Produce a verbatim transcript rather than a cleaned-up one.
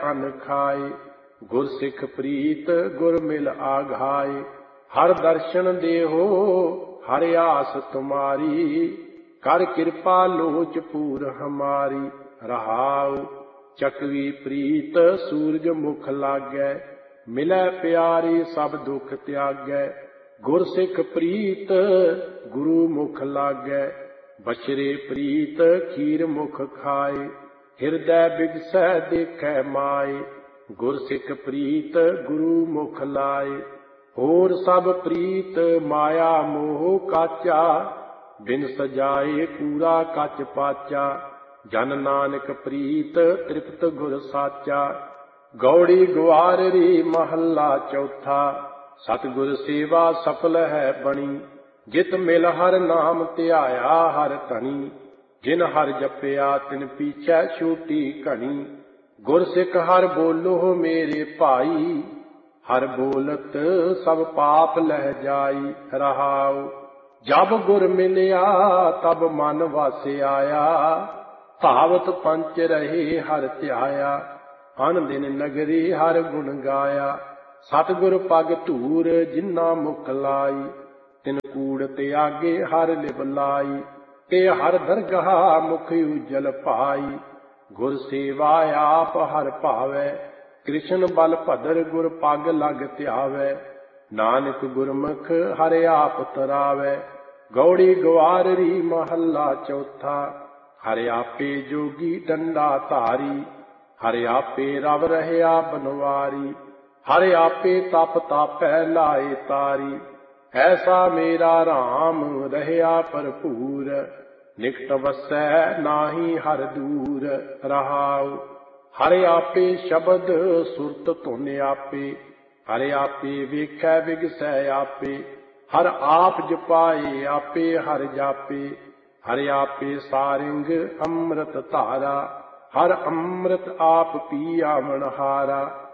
अन्न खाए। गुर सिख प्रीत गुर मिल आघाए। हर दर्शन देहो हर आस तुम्हारी। कर कृपा लोच पूर हमारी। रहाउ चकवी प्रीत सूरज मुख लागै। मिलै प्यारी सब दुख त्यागै। गुर सिख प्रीत गुरु मुख लागै। बछरे प्रीत खीर मुख खाए। हिरदै बिगसै देखै माए। गुर सिख प्रीत गुरु मुख लाए। होर सब प्रीत माया मोह काचा। बिन सजाए कूड़ा कच पाचा। जन नानक प्रीत तृप्त गुर साचा। गौड़ी ग्वाररी महला चौथा। सतगुर सेवा सफल है बनी। जित मिल हर नाम ध्याया हर धनी। जिन हर जपया तिन पीछै छूटी घनी। गुर सिख हर बोलो मेरे भाई। हर बोलत सब पाप लह जाई। रहाउ जब गुर मिलया तब मन वासे आया। भावत पंच रहे हर ध्याया। अन दिन नगरी हर गुण गाया। सतगुर पग धूर जिन्ना मुख लाई। तिन कूड़ त्यागे हर लिव लाई। ते हर दरगाह मुख उजल पाई। गुर सेवा आप हर भावै। कृष्ण बल भदर गुर पग लग ध्यावै। नानक गुरमुख हर आप तरावै। गौड़ी ग्वाररी महला चौथा। हर आपे जोगी डंडा धारी। हर आपे रव रहया बनवारी। हर आपे तप तापै लाए तारी। ऐसा मेरा राम रहया भरपूर। निकट वसै नाही हर दूर। रहाउ हर आपे शब्द सुरत धुन आपे। हर आपे वेखै विगसै आपे। हर आप जपाए आपे हर जापे। हर आपे सारिंग अमृत धारा। हर अमृत आप पिया मनहारा।